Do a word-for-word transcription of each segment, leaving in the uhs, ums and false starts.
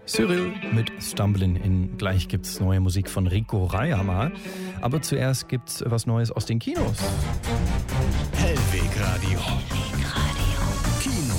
Cyril mit Stumblin' In. Gleich gibt's neue Musik von Rico Reyermal. Aber zuerst gibt's was Neues aus den Kinos. Hellwegradio. Hellwegradio. Kino.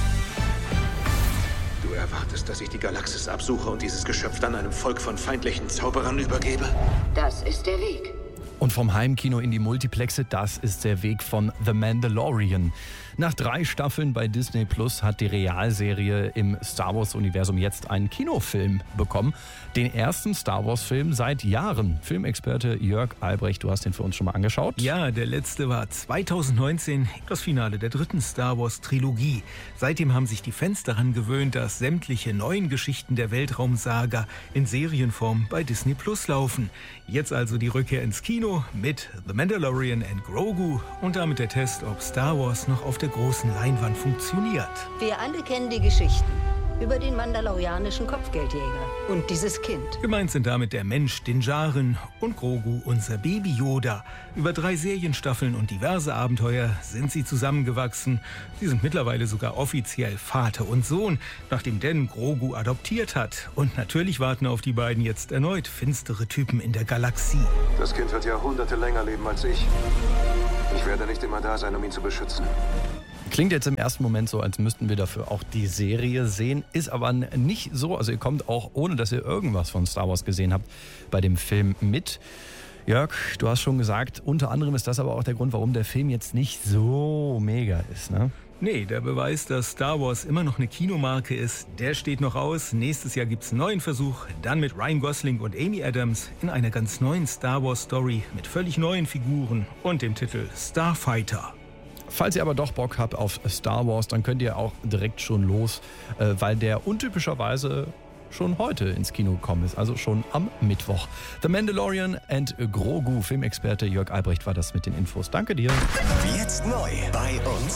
Du erwartest, dass ich die Galaxis absuche und dieses Geschöpf dann einem Volk von feindlichen Zauberern übergebe? Das ist der Weg. Und vom Heimkino in die Multiplexe, das ist der Weg von The Mandalorian. Nach drei Staffeln bei Disney Plus hat die Realserie im Star Wars-Universum jetzt einen Kinofilm bekommen. Den ersten Star Wars-Film seit Jahren. Filmexperte Jörg Albrecht, du hast den für uns schon mal angeschaut. Ja, der letzte war zweitausendneunzehn, das Finale der dritten Star Wars-Trilogie. Seitdem haben sich die Fans daran gewöhnt, dass sämtliche neuen Geschichten der Weltraumsaga in Serienform bei Disney Plus laufen. Jetzt also die Rückkehr ins Kino mit The Mandalorian and Grogu und damit der Test, ob Star Wars noch auf der großen Leinwand funktioniert. Wir alle kennen die Geschichten über den mandalorianischen Kopfgeldjäger und dieses Kind. Gemeint sind damit der Mensch Din Djarin und Grogu, unser Baby Yoda. Über drei Serienstaffeln und diverse Abenteuer sind sie zusammengewachsen. Sie sind mittlerweile sogar offiziell Vater und Sohn, nachdem Dan Grogu adoptiert hat. Und natürlich warten auf die beiden jetzt erneut finstere Typen in der Galaxie. Das Kind wird Jahrhunderte länger leben als ich. Ich werde nicht immer da sein, um ihn zu beschützen. Klingt jetzt im ersten Moment so, als müssten wir dafür auch die Serie sehen. Ist aber nicht so. Also ihr kommt auch, ohne dass ihr irgendwas von Star Wars gesehen habt, bei dem Film mit. Jörg, du hast schon gesagt, unter anderem ist das aber auch der Grund, warum der Film jetzt nicht so mega ist, ne? Nee, der Beweis, dass Star Wars immer noch eine Kinomarke ist, der steht noch aus. Nächstes Jahr gibt's einen neuen Versuch, dann mit Ryan Gosling und Amy Adams in einer ganz neuen Star Wars Story mit völlig neuen Figuren und dem Titel Starfighter. Falls ihr aber doch Bock habt auf Star Wars, dann könnt ihr auch direkt schon los, weil der untypischerweise schon heute ins Kino gekommen ist, also schon am Mittwoch. The Mandalorian and Grogu, Filmexperte Jörg Albrecht war das mit den Infos. Danke dir. Jetzt neu bei uns